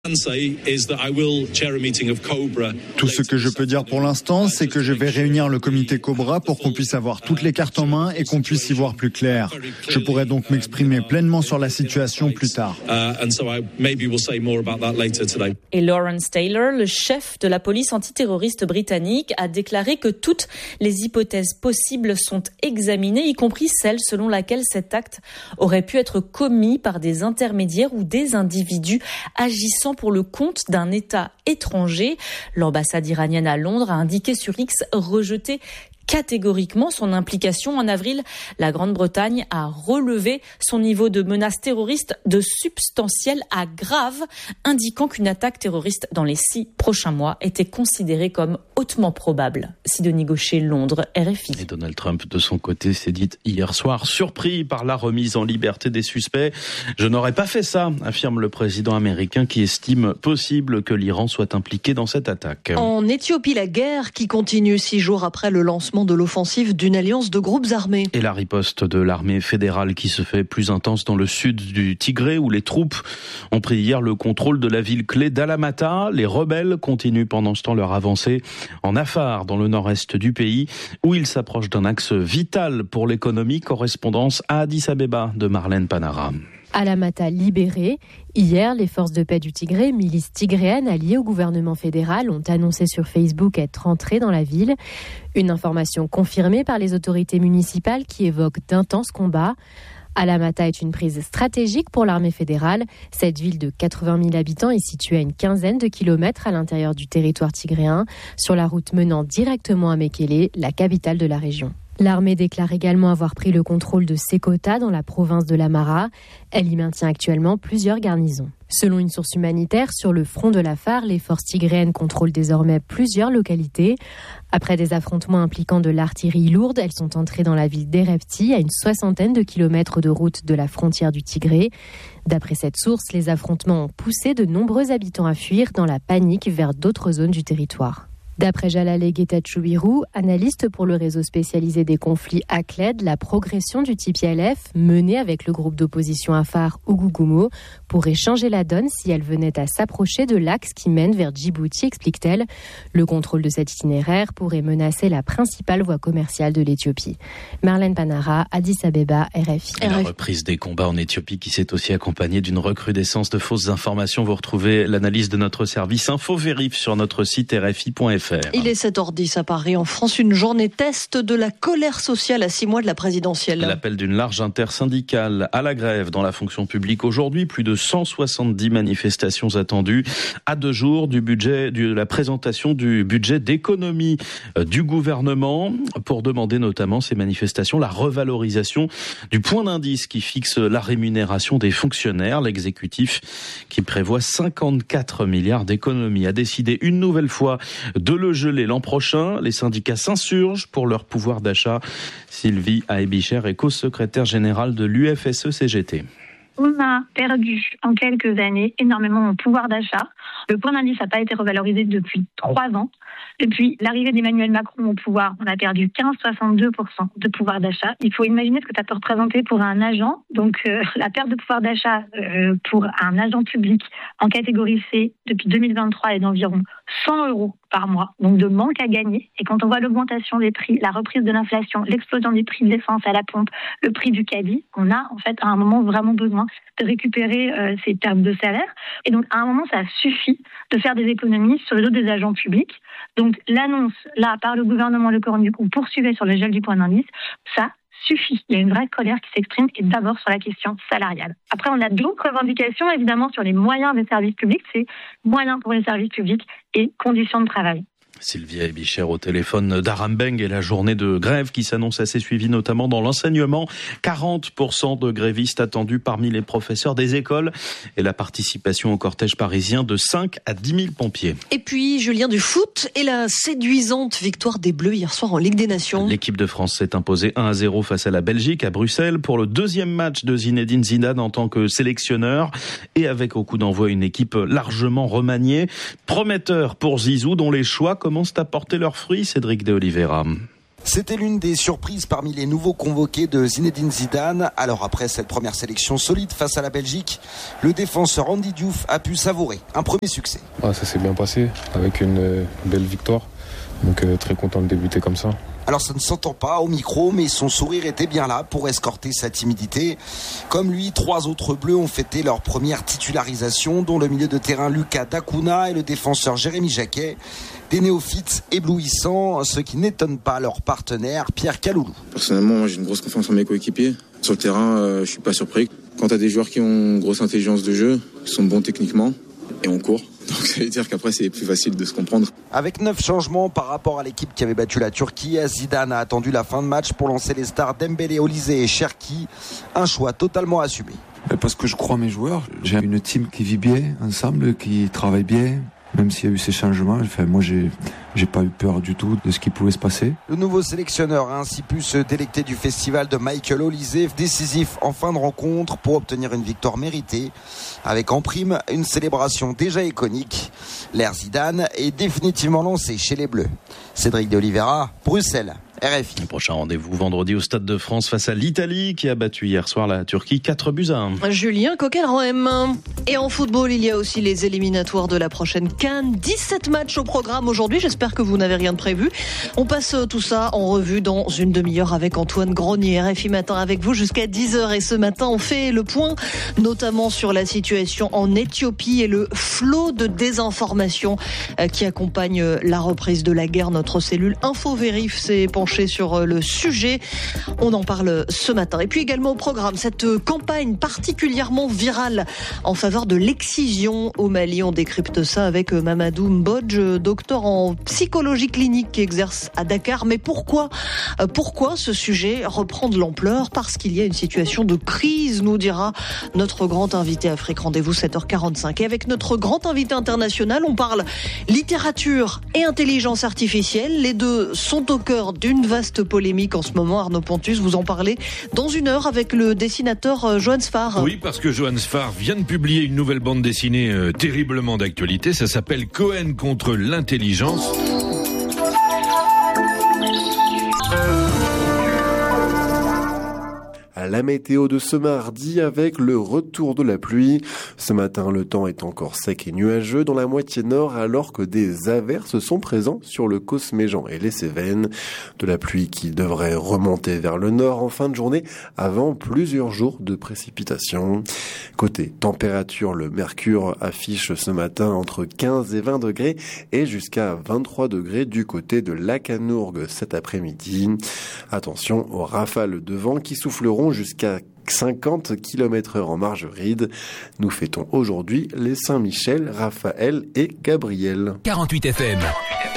Tout ce que je peux dire pour l'instant, c'est que je vais réunir le comité Cobra pour qu'on puisse avoir toutes les cartes en main et qu'on puisse y voir plus clair. Je pourrai donc m'exprimer pleinement sur la situation plus tard. Et Lawrence Taylor, le chef de la police antiterroriste britannique, a déclaré que toutes les hypothèses possibles sont examinées, y compris celle selon laquelle cet acte aurait pu être commis par des intermédiaires ou des individus agissant pour le compte d'un État étranger. L'ambassade iranienne à Londres a indiqué sur X rejeter catégoriquement son implication. En avril, la Grande-Bretagne a relevé son niveau de menace terroriste de substantiel à grave, indiquant qu'une attaque terroriste dans les 6 prochains mois était considérée comme hautement probable. Sidonie Gaucher, Londres, RFI. Et Donald Trump, de son côté, s'est dit hier soir surpris par la remise en liberté des suspects. Je n'aurais pas fait ça, affirme le président américain qui estime possible que l'Iran soit impliqué dans cette attaque. En Éthiopie, la guerre qui continue 6 jours après le lancement de l'offensive d'une alliance de groupes armés. Et la riposte de l'armée fédérale qui se fait plus intense dans le sud du Tigré où les troupes ont pris hier le contrôle de la ville clé d'Alamata. Les rebelles continuent pendant ce temps leur avancée en Afar, dans le nord-est du pays, où ils s'approchent d'un axe vital pour l'économie. Correspondance à Addis Abeba de Marlène Panara. Alamata libérée. Hier, les forces de paix du Tigré, milices tigréennes alliées au gouvernement fédéral, ont annoncé sur Facebook être rentrées dans la ville. Une information confirmée par les autorités municipales qui évoquent d'intenses combats. Alamata est une prise stratégique pour l'armée fédérale. Cette ville de 80 000 habitants est située à une quinzaine de kilomètres à l'intérieur du territoire tigréen, sur la route menant directement à Mekele, la capitale de la région. L'armée déclare également avoir pris le contrôle de Sekota dans la province de l'Amara. Elle y maintient actuellement plusieurs garnisons. Selon une source humanitaire, sur le front de l'Afar, les forces tigréennes contrôlent désormais plusieurs localités. Après des affrontements impliquant de l'artillerie lourde, elles sont entrées dans la ville d'Erepti, à une 60aine de kilomètres de route de la frontière du Tigré. D'après cette source, les affrontements ont poussé de nombreux habitants à fuir dans la panique vers d'autres zones du territoire. D'après Jalale Getachew, analyste pour le réseau spécialisé des conflits ACLED, la progression du TPLF, menée avec le groupe d'opposition Afar Ougougoumo, pourrait changer la donne si elle venait à s'approcher de l'axe qui mène vers Djibouti, explique-t-elle. Le contrôle de cet itinéraire pourrait menacer la principale voie commerciale de l'Éthiopie. Marlène Panara, Addis Abeba, RFI. La reprise des combats en Éthiopie qui s'est aussi accompagnée d'une recrudescence de fausses informations. Vous retrouvez l'analyse de notre service InfoVérif sur notre site rfi.fr. Il est 7h10 à Paris. En France, une journée test de la colère sociale à 6 mois de la présidentielle. L'appel d'une large intersyndicale à la grève dans la fonction publique aujourd'hui. Plus de 170 manifestations attendues à 2 jours de la présentation du budget d'économie du gouvernement pour demander notamment ces manifestations la revalorisation du point d'indice qui fixe la rémunération des fonctionnaires. L'exécutif qui prévoit 54 milliards d'économies a décidé une nouvelle fois de le geler l'an prochain. Les syndicats s'insurgent pour leur pouvoir d'achat. Sylvie Aebicher est co-secrétaire générale de l'UFSE-CGT. On a perdu en quelques années énormément en pouvoir d'achat. Le point d'indice n'a pas été revalorisé depuis 3 ans. Depuis l'arrivée d'Emmanuel Macron au pouvoir, on a perdu 15,62% de pouvoir d'achat. Il faut imaginer ce que ça peut représenter pour un agent. Donc la perte de pouvoir d'achat pour un agent public en catégorie C depuis 2023 est d'environ 100 € par mois, donc de manque à gagner. Et quand on voit l'augmentation des prix, la reprise de l'inflation, l'explosion des prix de l'essence à la pompe, le prix du caddie, on a en fait à un moment vraiment besoin de récupérer ces pertes de salaire. Et donc à un moment, ça suffit de faire des économies sur le dos des agents publics. Donc l'annonce là par le gouvernement Le Cornu qu'on poursuivait sur le gel du point d'indice, ça suffit. Il y a une vraie colère qui s'exprime et d'abord sur la question salariale. Après, on a d'autres revendications évidemment sur les moyens des services publics, c'est moyens pour les services publics et conditions de travail. Sylvie Aebicher au téléphone d'Arambeng et la journée de grève qui s'annonce assez suivie notamment dans l'enseignement. 40% de grévistes attendus parmi les professeurs des écoles et la participation au cortège parisien de 5 à 10 000 pompiers. Et puis Julien, du foot et la séduisante victoire des Bleus hier soir en Ligue des Nations. L'équipe de France s'est imposée 1-0 face à la Belgique à Bruxelles pour le 2e match de Zinedine Zidane en tant que sélectionneur et avec au coup d'envoi une équipe largement remaniée. Prometteur pour Zizou dont les choix commencent à porter leurs fruits, Cédric de Oliveira. C'était l'une des surprises parmi les nouveaux convoqués de Zinedine Zidane. Alors après cette première sélection solide face à la Belgique, le défenseur Andy Diouf a pu savourer un premier succès. Ça s'est bien passé avec une belle victoire. Donc très content de débuter comme ça. Alors ça ne s'entend pas au micro, mais son sourire était bien là pour escorter sa timidité. Comme lui, 3 autres Bleus ont fêté leur première titularisation, dont le milieu de terrain Lucas Dacuna et le défenseur Jérémy Jacquet. Des néophytes éblouissants, ce qui n'étonne pas leur partenaire Pierre Kaloulou. Personnellement, moi, j'ai une grosse confiance en mes coéquipiers. Sur le terrain, je suis pas surpris. Quand tu as des joueurs qui ont une grosse intelligence de jeu, qui sont bons techniquement et on court, donc ça veut dire qu'après c'est plus facile de se comprendre. Avec 9 changements par rapport à l'équipe qui avait battu la Turquie, Zidane a attendu la fin de match pour lancer les stars Dembélé, Olise et Cherki. Un choix totalement assumé. Parce que je crois en mes joueurs. J'ai une team qui vit bien ensemble, qui travaille bien. Même s'il y a eu ces changements, moi j'ai pas eu peur du tout de ce qui pouvait se passer. Le nouveau sélectionneur a ainsi pu se délecter du festival de Michael Olise, décisif en fin de rencontre pour obtenir une victoire méritée, avec en prime une célébration déjà iconique. L'ère Zidane est définitivement lancée chez les Bleus. Cédric de Oliveira, Bruxelles. RFI. Le prochain rendez-vous vendredi au Stade de France face à l'Italie qui a battu hier soir la Turquie 4-1. Julien Coquelin-Roem. Et en football, il y a aussi les éliminatoires de la prochaine CAN. 17 matchs au programme aujourd'hui. J'espère que vous n'avez rien de prévu. On passe tout ça en revue dans une demi-heure avec Antoine Grenier. RFI Matin avec vous jusqu'à 10h. Et ce matin, on fait le point notamment sur la situation en Éthiopie et le flot de désinformation qui accompagne la reprise de la guerre. Notre cellule InfoVérif s'est penchée sur le sujet. On en parle ce matin. Et puis également au programme, cette campagne particulièrement virale en faveur de l'excision au Mali. On décrypte ça avec Mamadou Mbodj, docteur en psychologie clinique qui exerce à Dakar. Mais pourquoi ce sujet reprend de l'ampleur? Parce qu'il y a une situation de crise, nous dira notre grand invité Afrique Rendez-vous 7h45. Et avec notre grand invité international, on parle littérature et intelligence artificielle. Les deux sont au cœur d'une vaste polémique en ce moment. Arnaud Pontus, vous en parlez dans une heure avec le dessinateur Johan Sfar. Oui, parce que Johan Sfar vient de publier une nouvelle bande dessinée terriblement d'actualité. Ça s'appelle Cohen contre l'intelligence. La météo de ce mardi avec le retour de la pluie. Ce matin, le temps est encore sec et nuageux dans la moitié nord alors que des averses sont présents sur le Cosméjean et les Cévennes. De la pluie qui devrait remonter vers le nord en fin de journée avant plusieurs jours de précipitations. Côté température, le mercure affiche ce matin entre 15 et 20 degrés et jusqu'à 23 degrés du côté de Lacanourgue cet après-midi. Attention aux rafales de vent qui souffleront jusqu'à 50 km/h en Margeride. Nous fêtons aujourd'hui les Saint-Michel, Raphaël et Gabriel. 48 FM.